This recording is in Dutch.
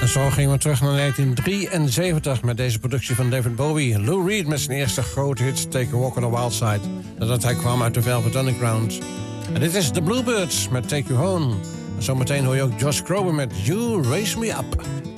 Zo gingen we terug naar 1973 met deze productie van David Bowie. Lou Reed met zijn eerste grote hit Take a Walk on the Wild Side. Nadat hij kwam uit de Velvet Underground. En dit is The Bluebirds met Take You Home. En zometeen hoor je ook Josh Groban met You Raise Me Up.